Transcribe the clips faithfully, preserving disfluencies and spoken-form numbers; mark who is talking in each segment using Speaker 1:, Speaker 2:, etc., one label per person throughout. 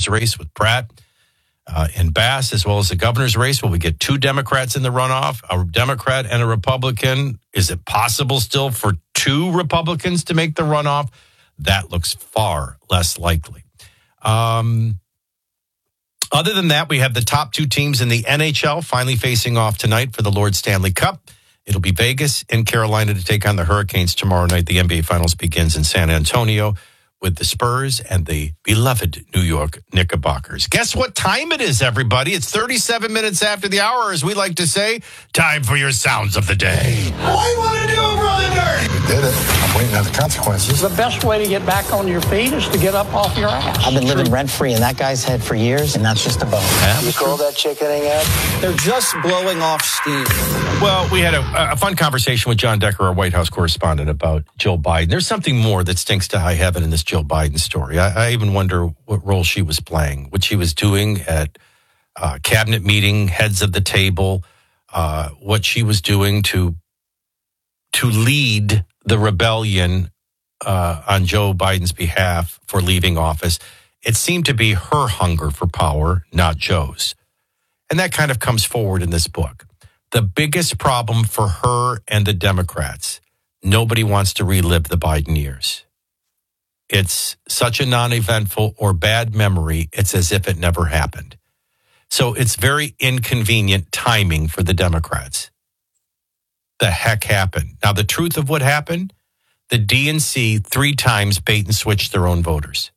Speaker 1: Senator's race with Pratt uh, and Bass, as well as the governor's race. Will we get two Democrats in the runoff, a Democrat and a Republican? Is it possible still for two Republicans to make the runoff? That looks far less likely. Um, other than that, we have the top two teams in the N H L finally facing off tonight for the Lord Stanley Cup. It'll be Vegas and Carolina to take on the Hurricanes tomorrow night. The N B A Finals begins in San Antonio with the Spurs and the beloved New York Knickerbockers. Guess what time it is, everybody? It's thirty-seven minutes after the hour, as we like to say. Time for your sounds of the day.
Speaker 2: Why you want to do it, Brother Dirty?
Speaker 3: We did it. I'm waiting on the consequences.
Speaker 4: The best way to get back on your feet is to get up off your ass.
Speaker 5: I've been living rent-free in that guy's head for years, and that's just a bone.
Speaker 1: Yeah.
Speaker 2: You call that chickening out?
Speaker 6: They're just blowing off steam.
Speaker 1: Well, we had a, a fun conversation with John Decker, our White House correspondent, about Jill Biden. There's something more that stinks to high heaven in this Jill Biden story. I, I even wonder what role she was playing, what she was doing at uh, cabinet meeting, heads of the table, uh, what she was doing to to lead the rebellion uh, on Joe Biden's behalf for leaving office. It seemed to be her hunger for power, not Joe's. And that kind of comes forward in this book. The biggest problem for her and the Democrats, nobody wants to relive the Biden years. It's such a non-eventful or bad memory, it's as if it never happened. So it's very inconvenient timing for the Democrats. The heck happened? Now, the truth of what happened, the D N C three times bait and switched their own voters.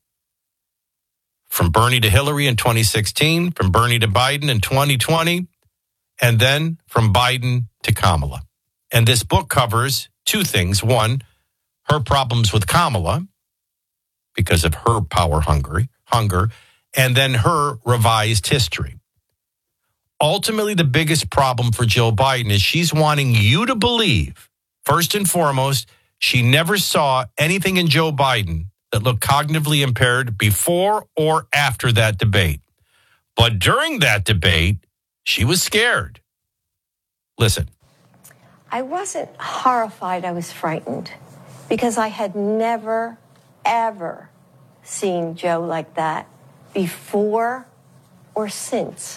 Speaker 1: From Bernie to Hillary in twenty sixteen, from Bernie to Biden in twenty twenty, and then from Biden to Kamala. And this book covers two things. One, her problems with Kamala because of her power hungry, hunger, and then her revised history. Ultimately, the biggest problem for Jill Biden is she's wanting you to believe, first and foremost, she never saw anything in Joe Biden that looked cognitively impaired before or after that debate. But during that debate, she was scared. Listen.
Speaker 7: I wasn't horrified. I was frightened because I had never, ever seen Joe like that before or since.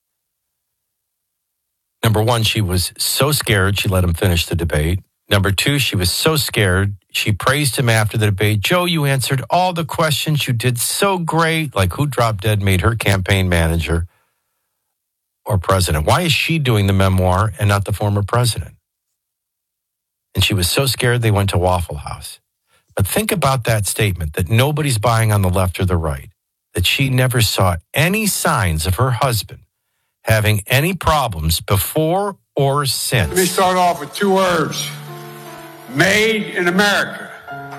Speaker 1: Number one, she was so scared she let him finish the debate. Number two, she was so scared she praised him after the debate. Joe, you answered all the questions. You did so great. Like who dropped dead made her campaign manager or president? Why is she doing the memoir and not the former president? And she was so scared they went to Waffle House. But think about that statement that nobody's buying on the left or the right, that she never saw any signs of her husband having any problems before or since.
Speaker 8: Let me start off with two words. Made in America.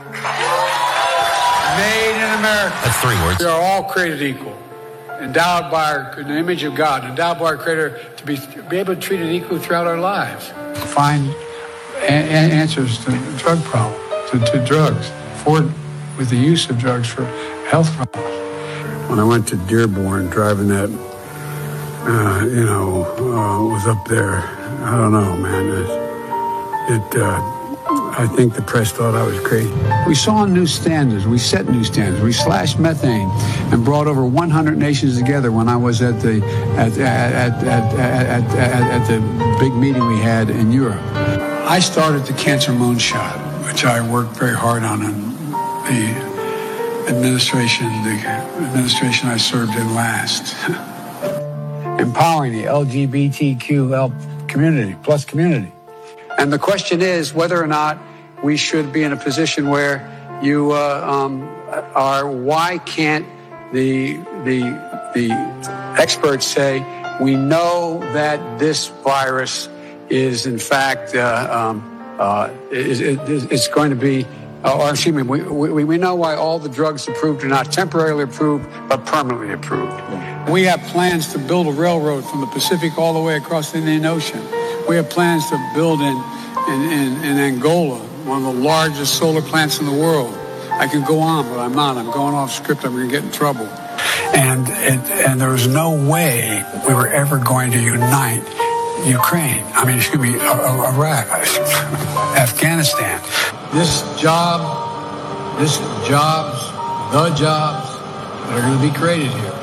Speaker 8: Made in America.
Speaker 1: That's three words.
Speaker 8: We are all created equal, endowed by our, in the image of God, endowed by our Creator to be, to be able to treat it equally throughout our lives. Find a- a- answers to the drug problem, to, to drugs, for with the use of drugs for health problems. When I went to Dearborn, driving that, uh, you know, uh, was up there. I don't know, man. It, it uh, I think the press thought I was crazy. We saw new standards. We set new standards. We slashed methane and brought over one hundred nations together when I was at the at at at at, at, at, at the big meeting we had in Europe. I started the Cancer Moonshot, which I worked very hard on in the administration, the administration I served in last. Empowering the L G B T Q L community, plus community. And the question is whether or not we should be in a position where you uh, um, are, why can't the, the, the experts say, we know that this virus is in fact, uh, um, uh, is, is, it's going to be, uh, or excuse me, we, we, we know why all the drugs approved are not temporarily approved, but permanently approved. We have plans to build a railroad from the Pacific all the way across the Indian Ocean. We have plans to build in, in, in, in Angola, one of the largest solar plants in the world. I could go on, but I'm not. I'm going off script. I'm going to get in trouble. And, and, and there was no way we were ever going to unite Ukraine. I mean, excuse me, Iraq, Afghanistan. This job, this jobs, the jobs that are going to be created here